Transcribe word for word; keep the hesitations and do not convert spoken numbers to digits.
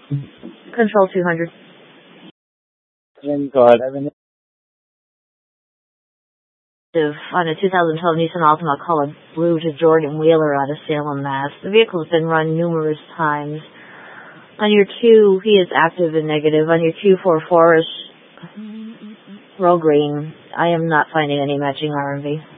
Control two hundred. Go ahead. On a two thousand twelve Nissan Altima color blue to Jordan Wheeler out of Salem, Mass. The vehicle has been run numerous times. On your two, he is active and negative. On your two four four is Roe Green. I am not finding any matching R M V.